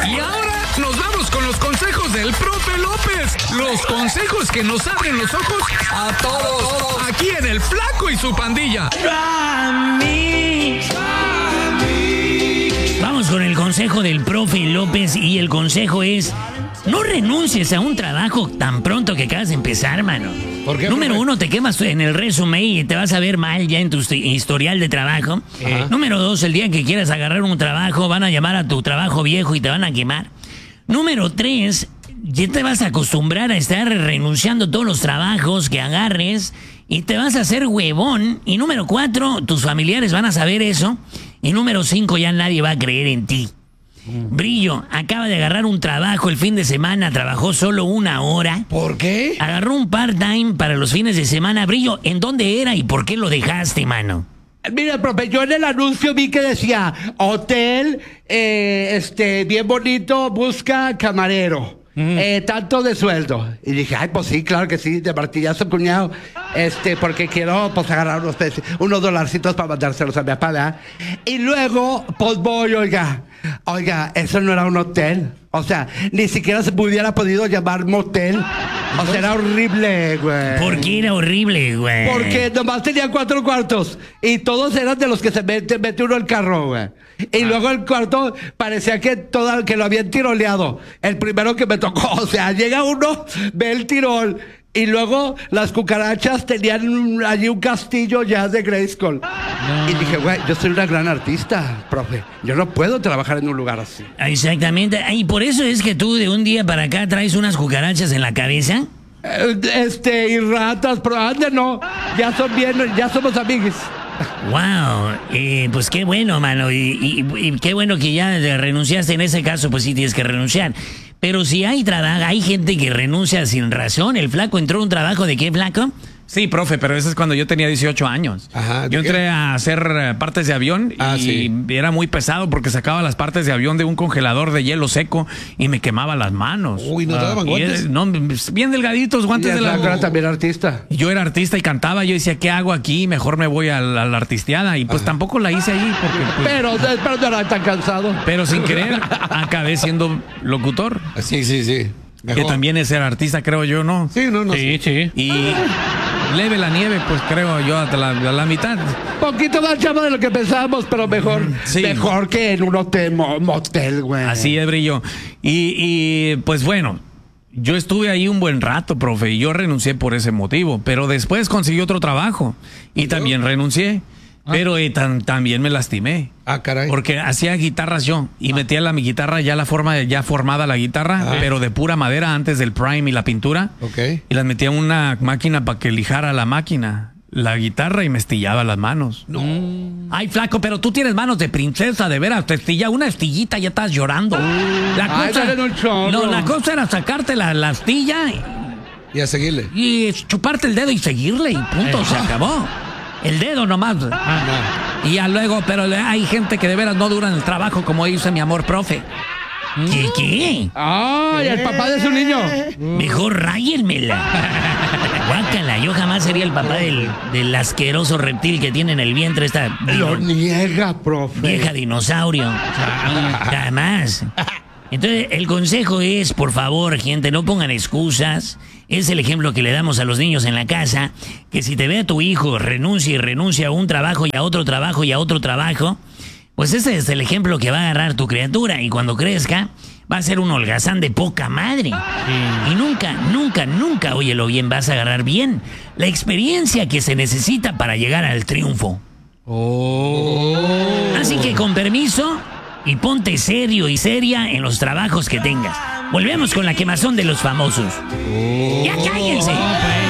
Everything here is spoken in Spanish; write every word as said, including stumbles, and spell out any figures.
Y ahora nos vamos con los consejos del profe López. Los consejos que nos abren los ojos a todos. Aquí en El Flaco y su pandilla. Vamos con el consejo del profe López y el consejo es: no renuncies a un trabajo tan pronto que acabas de empezar, mano. ¿Por qué, Número profe? uno, te quemas en el resumen y te vas a ver mal ya en tu historial de trabajo. Ajá. Número dos, el día que quieras agarrar un trabajo, van a llamar a tu trabajo viejo y te van a quemar. Número tres, ya te vas a acostumbrar a estar renunciando a todos los trabajos que agarres y te vas a hacer huevón. Y número cuatro, tus familiares van a saber eso. Y número cinco, ya nadie va a creer en ti. Brillo acaba de agarrar un trabajo el fin de semana, trabajó solo una hora. ¿Por qué? Agarró un part-time para los fines de semana. Brillo, ¿en dónde era y por qué lo dejaste, mano? Mira, profe, yo en el anuncio vi que decía hotel, eh, este, bien bonito, busca camarero. Mm. Eh, tanto de sueldo. Y dije, ay, pues sí, claro que sí, de martillazo, cuñado. Este, porque quiero, pues, agarrar unos pesos, unos dolarcitos para mandárselos a mi papá, ¿verdad? Y luego, pues voy, oiga. Oiga, eso no era un hotel. O sea, ni siquiera se hubiera podido llamar motel. O sea, era horrible, güey. ¿Por qué era horrible, güey? Porque nomás tenía cuatro cuartos y todos eran de los que se mete, mete uno al carro, güey. Y luego el cuarto parecía que todo, que lo habían tiroleado. El primero que me tocó, o sea, llega uno, ve el tirol y luego las cucarachas tenían un- allí un castillo ya de Grayskull. Y dije, güey, yo soy una gran artista, profe. Yo no puedo trabajar en un lugar así. Exactamente. Y por eso es que tú de un día para acá traes unas cucarachas en la cabeza. Eh, Este, y ratas, pero ande no. Ya son bien, ya somos amigos. Wow, eh, pues qué bueno, mano, y, y- y qué bueno que ya renunciaste. En ese caso, pues sí tienes que renunciar. Pero si hay trabajo, hay gente que renuncia sin razón. El Flaco entró a un trabajo de qué, Flaco? Sí, profe, pero eso es cuando yo tenía dieciocho años. Ajá, ¿de yo qué? entré a hacer eh, partes de avión Ah, y sí. era muy pesado porque sacaba las partes de avión de un congelador de hielo seco y me quemaba las manos. Uy, ¿no te daban Y guantes? era- no, bien delgaditos, Y guantes el de la... Flaco era también artista. Yo era artista y cantaba, yo decía, ¿qué hago aquí? Mejor me voy a la, a la artisteada. Y pues tampoco la hice ahí porque... pues, Pero, pero no era tan cansado. pero sin querer acabé siendo locutor. Sí, sí, sí. Que Mejor. también es ser artista, creo yo, ¿no? Sí, no, no. Sí, sí. Y leve la nieve, pues creo yo, hasta la, a la mitad. Poquito más chavo de lo que pensábamos, pero mejor. Sí. Mejor que en un hotel, mo- motel, güey. Así es, Brillo. Y, y pues bueno, yo estuve ahí un buen rato, profe, y yo renuncié por ese motivo. Pero después conseguí otro trabajo y también renuncié. Pero eh, tan- también me lastimé. Ah, caray. Porque hacía guitarras yo y metía la mi guitarra ya la forma de- ya formada la guitarra, Ah. pero de pura madera antes del prime y la pintura. Ok. Y las metía en una máquina para que lijara la máquina, la guitarra, y me estillaba las manos. No. Ay, Flaco, pero tú tienes manos de princesa, de veras. Te estilla una estillita, ya estás llorando. La Ay, dale un chorro. no, la cosa era sacarte la, la astilla Y a seguirle. y chuparte el dedo y seguirle y punto, se acabó. El dedo nomás. No. Y ya luego, pero le- hay gente que de veras no dura en el trabajo, como dice mi amor profe. ¿Qué, qué? Ay, el papá de su niño. Mejor ráyenmela. Guácala, yo jamás sería el papá del, del asqueroso reptil que tiene en el vientre esta Lo dino- niega, profe. vieja dinosaurio. Jamás. Entonces, el consejo es, por favor, gente, no pongan excusas. Es el ejemplo que le damos a los niños en la casa, que si te ve a tu hijo renuncia y renuncia a un trabajo y a otro trabajo y a otro trabajo, pues ese es el ejemplo que va a agarrar tu criatura, y cuando crezca va a ser un holgazán de poca madre. Y nunca, nunca, nunca, óyelo bien, vas a agarrar bien la experiencia que se necesita para llegar al triunfo. Oh. Así que con permiso y ponte serio y seria en los trabajos que tengas. Volvemos con la quemazón de los famosos. ¡Ya cállense!